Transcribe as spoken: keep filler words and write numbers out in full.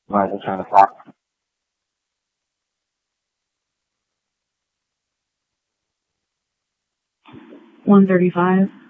Why is it trying to stop? one thirty-five.